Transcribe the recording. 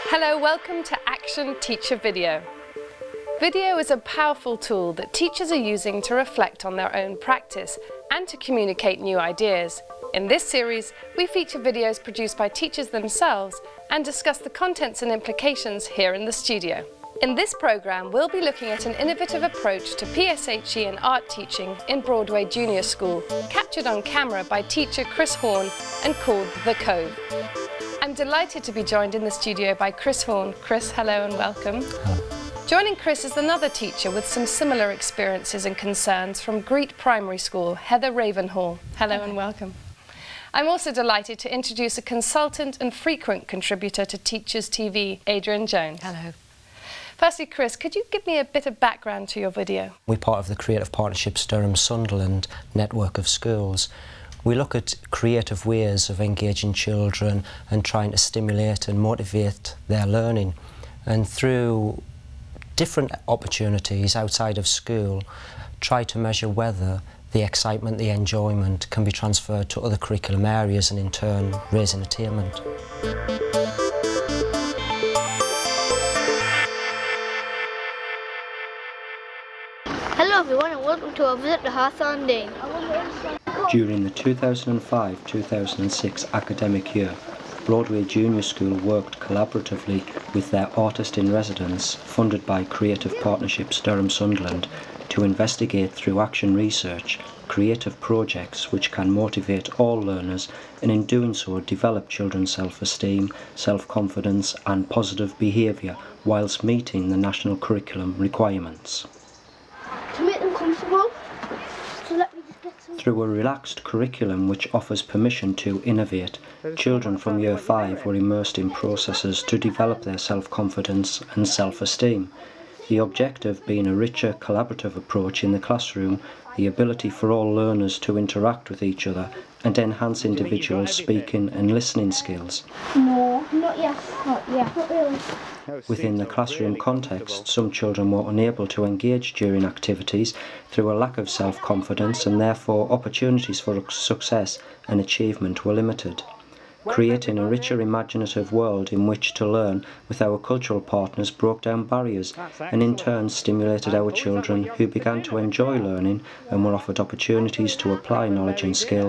Hello, welcome to Action Teacher Video. Video is a powerful tool that teachers are using to reflect on their own practice and to communicate new ideas. In this series, we feature videos produced by teachers themselves and discuss the contents and implications here in the studio. In this programme, we'll be looking at an innovative approach to PSHE and art teaching in Broadway Junior School, captured on camera by teacher Chris Horn and called The Cove. I'm delighted to be joined in the studio by Chris Horn. Chris, hello and welcome. Hello. Joining Chris is another teacher with some similar experiences and concerns from Greet Primary School, Heather Ravenhall. Hello and welcome. I'm also delighted to introduce a consultant and frequent contributor to Teachers TV, Adrian Jones. Hello. Firstly, Chris, could you give me a bit of background to your video? We're part of the Creative Partnerships Durham Sunderland network of schools. We look at creative ways of engaging children and trying to stimulate and motivate their learning. And through different opportunities outside of school, try to measure whether the excitement, the enjoyment can be transferred to other curriculum areas and in turn raising attainment. Hello everyone and welcome to our visit to Hawthorne Dean. During the 2005-2006 academic year, Broadway Junior School worked collaboratively with their Artist-in-Residence, funded by Creative Partnerships Durham Sunderland, to investigate through action research creative projects which can motivate all learners and in doing so develop children's self-esteem, self-confidence and positive behaviour whilst meeting the national curriculum requirements. To make them comfortable, so let me just get some... Through a relaxed curriculum which offers permission to innovate, children from Year 5 were immersed in processes to develop their self-confidence and self-esteem. The objective being a richer, collaborative approach in the classroom, the ability for all learners to interact with each other and enhance individual speaking and listening skills. No, not yet. Not yet. Not really. Within the classroom context, some children were unable to engage during activities through a lack of self-confidence and therefore opportunities for success and achievement were limited. Creating a richer imaginative world in which to learn with our cultural partners broke down barriers and in turn stimulated our children who began to enjoy learning and were offered opportunities to apply knowledge and skills